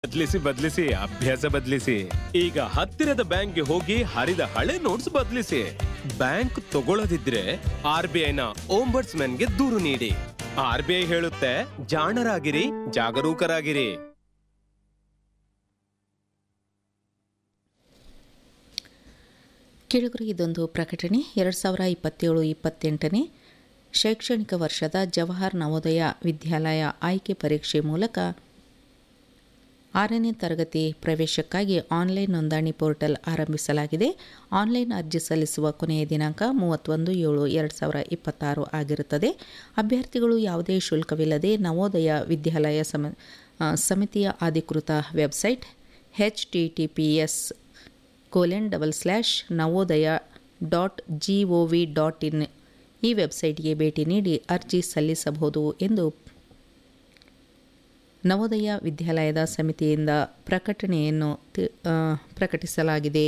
ಬದಲಿಸಿ ಅಭ್ಯಾಸ ಬದಲಿಸಿ. ಈಗ ಹತ್ತಿರದ ಬ್ಯಾಂಕ್ಗೆ ಹೋಗಿ ಹರಿದ ಹಳೆ ನೋಟ್ಸ್ ಬದಲಿಸಿ. ಬ್ಯಾಂಕ್ ತಗೊಳ್ಳದಿದ್ರೆ RBIನ ಓಂಬಡ್ಸ್ಮನ್ಗೆ ದೂರು ನೀಡಿ. RBI ಹೇಳುತ್ತೆ, ಜಾಣರಾಗಿರಿ, ಜಾಗರೂಕರಾಗಿರಿ. ಕೇಳುಗರು, ಇದೊಂದು ಪ್ರಕಟಣೆ. 2027-28ನೇ ಶೈಕ್ಷಣಿಕ ವರ್ಷದ ಜವಾಹರ್ ನವೋದಯ ವಿದ್ಯಾಲಯ ಆಯ್ಕೆ ಪರೀಕ್ಷೆ ಮೂಲಕ 6ನೇ ತರಗತಿ ಪ್ರವೇಶಕ್ಕಾಗಿ ಆನ್ಲೈನ್ ನೋಂದಣಿ ಪೋರ್ಟಲ್ ಆರಂಭಿಸಲಾಗಿದೆ. ಆನ್ಲೈನ್ ಅರ್ಜಿ ಸಲ್ಲಿಸುವ ಕೊನೆಯ ದಿನಾಂಕ 31/7/2026 ಆಗಿರುತ್ತದೆ. ಅಭ್ಯರ್ಥಿಗಳು ಯಾವುದೇ ಶುಲ್ಕವಿಲ್ಲದೆ ನವೋದಯ ವಿದ್ಯಾಲಯ ಸಮಿತಿಯ ಅಧಿಕೃತ ವೆಬ್ಸೈಟ್ https://navodaya.gov.in ಈ ವೆಬ್ಸೈಟ್ಗೆ ಭೇಟಿ ನೀಡಿ ಅರ್ಜಿ ಸಲ್ಲಿಸಬಹುದು ಎಂದು ನವೋದಯ ವಿದ್ಯಾಲಯದ ಸಮಿತಿಯಿಂದ ಪ್ರಕಟಣೆಯನ್ನು ಪ್ರಕಟಿಸಲಾಗಿದೆ.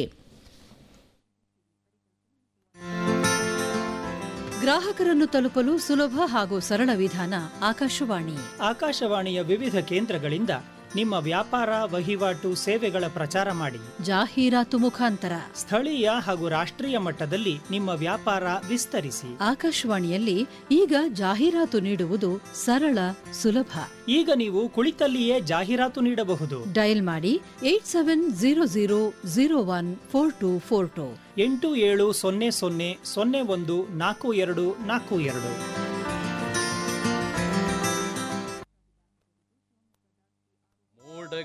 ಗ್ರಾಹಕರನ್ನು ತಲುಪಲು ಸುಲಭ ಹಾಗೂ ಸರಳ ವಿಧಾನ ಆಕಾಶವಾಣಿ. ಆಕಾಶವಾಣಿಯ ವಿವಿಧ ಕೇಂದ್ರಗಳಿಂದ ನಿಮ್ಮ ವ್ಯಾಪಾರ, ವಹಿವಾಟು, ಸೇವೆಗಳ ಪ್ರಚಾರ ಮಾಡಿ. ಜಾಹೀರಾತು ಮುಖಾಂತರ ಸ್ಥಳೀಯ ಹಾಗೂ ರಾಷ್ಟ್ರೀಯ ಮಟ್ಟದಲ್ಲಿ ನಿಮ್ಮ ವ್ಯಾಪಾರ ವಿಸ್ತರಿಸಿ. ಆಕಾಶವಾಣಿಯಲ್ಲಿ ಈಗ ಜಾಹೀರಾತು ನೀಡುವುದು ಸರಳ, ಸುಲಭ. ಈಗ ನೀವು ಕುಳಿತಲ್ಲಿಯೇ ಜಾಹೀರಾತು ನೀಡಬಹುದು. ಡಯಲ್ ಮಾಡಿ 8700014242 8700014242.